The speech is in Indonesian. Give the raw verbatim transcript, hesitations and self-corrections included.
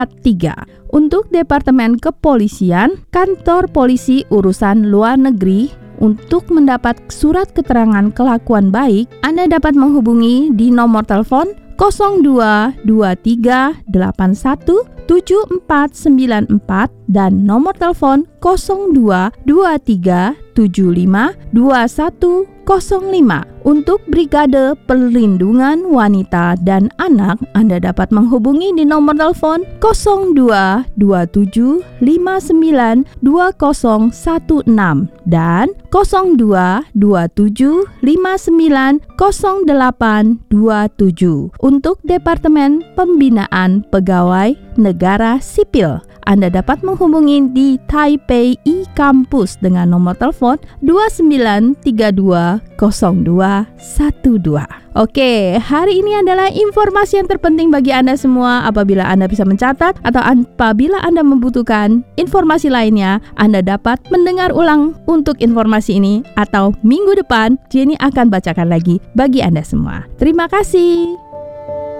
tiga. Untuk Departemen Kepolisian, Kantor Polisi Urusan Luar Negeri, untuk mendapat surat keterangan kelakuan baik, Anda dapat menghubungi di nomor telepon nol dua dua tiga delapan satu tujuh empat sembilan empat dan nomor telepon nol dua dua tiga tujuh lima dua satu nol lima. Untuk Brigade Perlindungan Wanita dan Anak, Anda dapat menghubungi di nomor telepon nol dua dua tujuh lima sembilan dua nol satu enam dan nol dua dua tujuh lima sembilan nol delapan dua tujuh. Untuk Departemen Pembinaan Pegawai Negara Sipil, Anda dapat menghubungi di Taipei e-Campus dengan nomor telepon dua sembilan tiga dua nol dua satu dua. Oke, hari ini adalah informasi yang terpenting bagi Anda semua. Apabila Anda bisa mencatat atau apabila Anda membutuhkan informasi lainnya, Anda dapat mendengar ulang untuk informasi ini atau minggu depan Jenny akan bacakan lagi bagi Anda semua. Terima kasih.